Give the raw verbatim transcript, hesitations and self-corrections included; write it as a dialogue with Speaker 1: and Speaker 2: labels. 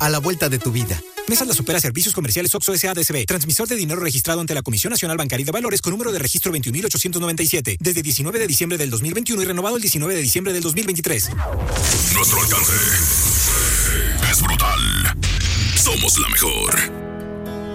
Speaker 1: a la vuelta de tu vida.
Speaker 2: Mesa La Supera Servicios Comerciales Oxxo S A D C B. Transmisor de dinero registrado ante la Comisión Nacional Bancaria de Valores con número de registro veintiún mil ochocientos noventa y siete. Desde diecinueve de diciembre del dos mil veintiuno y renovado el diecinueve de diciembre del dos mil veintitrés.
Speaker 3: Nuestro alcance es brutal. Somos la mejor.